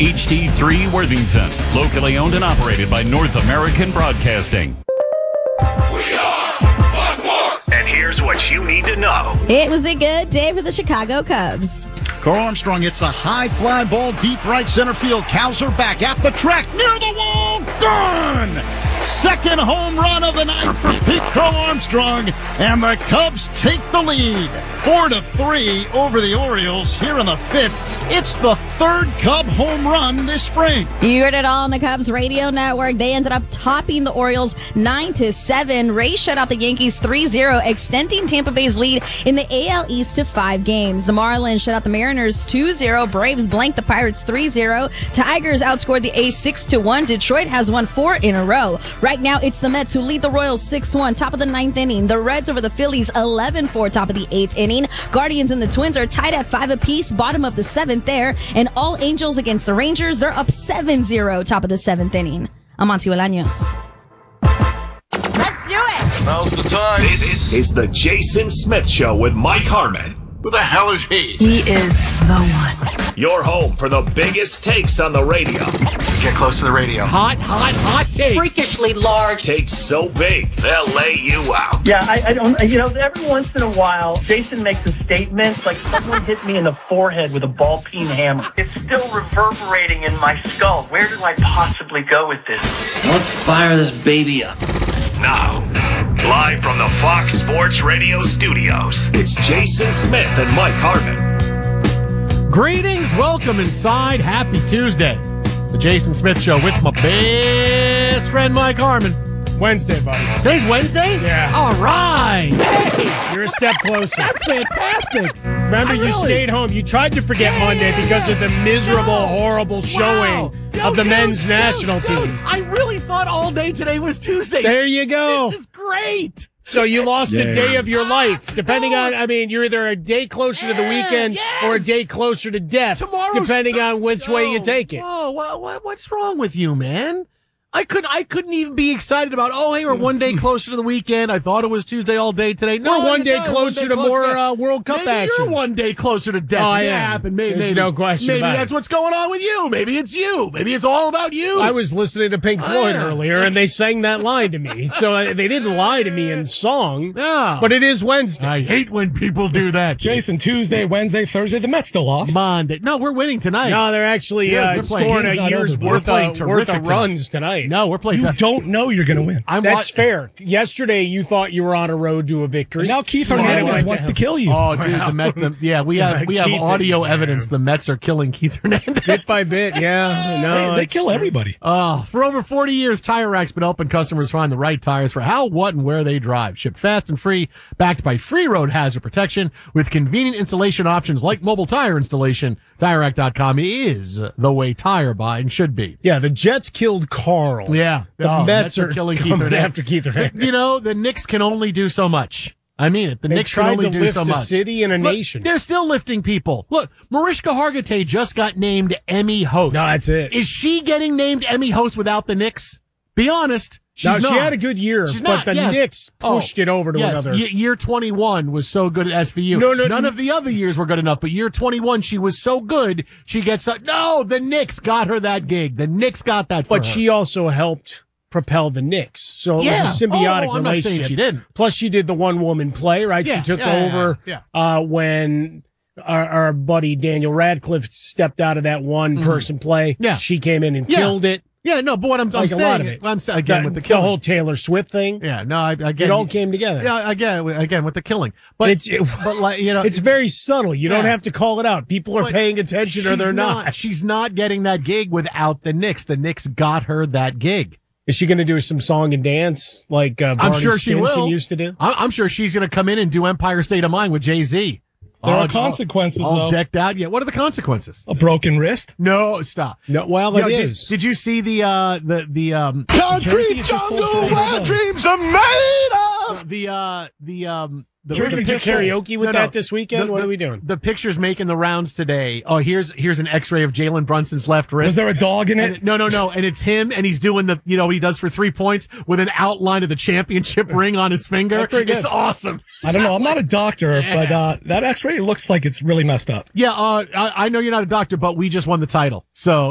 HD3 Worthington, locally owned and operated by North American Broadcasting. We are Buck Sports! And here's what you need to know. It was a good day for the Chicago Cubs. Carl Armstrong hits a high fly ball deep right center field. Cowser back at the track near the wall. Gone! Second home run of the night for Pete Carl Armstrong, and the Cubs take the lead 4-3 over the Orioles here in the fifth. It's the third Cub home run this spring. You heard it all on the Cubs radio network. They ended up topping the Orioles 9-7. Rays shut out the Yankees 3-0, extending Tampa Bay's lead in the AL East to 5 games. The Marlins shut out the Mariners 2-0. Braves blanked the Pirates 3-0. Tigers outscored the A's 6-1. Detroit has won 4 in a row. Right now, it's the Mets who lead the Royals 6-1, top of the 9th inning. The Reds over the Phillies 11-4, top of the 8th inning. Guardians and the Twins are tied at 5 apiece, bottom of the 7th there. And all Angels against the Rangers, they're up 7-0, top of the 7th inning. I'm Monty Bolaños. Let's do it! Now's the time. This is the Jason Smith Show with Mike Harmon. Who the hell is he? He is the one. Your home for the biggest takes on the radio. Get close to the radio. Hot take. Freakishly large. Takes so big, they'll lay you out. Yeah, I don't, every once in a while, Jason makes a statement like someone hit me in the forehead with a ball peen hammer. It's still reverberating in my skull. Where do I possibly go with this? Let's fire this baby up. Now, live from the Fox Sports Radio studios, it's Jason Smith and Mike Harmon. Greetings, welcome inside. Happy Tuesday. The Jason Smith Show with my best friend Mike Harmon. Wednesday, buddy. Today's Wednesday? Yeah. All right. Hey, you're a step closer. That's fantastic. Remember, you stayed home. You tried to forget Monday because of the miserable, horrible showing of the men's national team. I really thought all day today was Tuesday. There you go. This is great. So you lost a day of your life, depending on, you're either a day closer to the weekend or a day closer to death, depending on which way you take it. Whoa, what's wrong with you, man? I couldn't even be excited about, hey, we're one day closer to the weekend. I thought it was Tuesday all day today. No, we're one day closer to more World Cup action. You're one day closer to death. Oh, Maybe yeah. it happened. Maybe no question Maybe about that's it. what's going on with you. Maybe it's you. Maybe it's all about you. I was listening to Pink Floyd earlier, and they sang that line to me. So they didn't lie to me in song, but it is Wednesday. I hate when people do that. Jason, Tuesday, Wednesday, Thursday, the Mets still lost. Monday. No, we're winning tonight. No, they're actually scoring a year's worth of runs tonight. No, we're playing You don't know you're going to win. That's fair. Yesterday, you thought you were on a road to a victory. And now Keith Hernandez wants to kill you. Oh, dude, the Mets. We have audio evidence. The Mets are killing Keith Hernandez bit by bit. Yeah, no, they kill everybody. For over 40 years, Tire Rack's been helping customers find the right tires for how, what, and where they drive. Shipped fast and free, backed by free road hazard protection with convenient installation options like mobile tire installation. TireRack.com is the way tire buying should be. Yeah, the Jets killed Carl. Yeah, the Mets are killing Keith Hernandez. after Keith Hernandez. The Knicks can only do so much. I mean it. The Knicks can only do so much. They tried to lift a city and a nation. They're still lifting people. Look, Mariska Hargitay just got named Emmy host. No, that's it. Is she getting named Emmy host without the Knicks? Be honest. She had a good year, but the Knicks pushed it over to another. Year 21 was so good at SVU. None of the other years were good enough, but year 21, she was so good, she gets... the Knicks got her that gig. The Knicks got that for her. But she also helped propel the Knicks. So it was a symbiotic relationship. I'm not saying she didn't. Plus, she did the one-woman play, right? She took over when our buddy Daniel Radcliffe stepped out of that one-person play. Yeah. She came in and killed it. Yeah, no, but what I'm saying, a lot of it. I'm saying again with the killing. The whole Taylor Swift thing. Yeah, no, again, it all came together. Yeah, again with the killing. But it's very subtle. You don't have to call it out. People are paying attention or they're not. She's not getting that gig without the Knicks. The Knicks got her that gig. Is she going to do some song and dance like I'm sure she will. used to do? I'm sure she's going to come in and do Empire State of Mind with Jay-Z. There are consequences, all though. Decked out. Yeah, what are the consequences? A broken wrist? No, stop. No, well, it is. Did you see the Concrete jungle where dreams are made of? The Jersey karaoke with that this weekend? What are we doing? The picture's making the rounds today. Oh, here's an X-ray of Jalen Brunson's left wrist. Is there a dog in it? No. And it's him, and he's doing he does for 3 points with an outline of the championship ring on his finger. It's awesome. I don't know. I'm not a doctor, but that X-ray looks like it's really messed up. Yeah, I know you're not a doctor, but we just won the title. So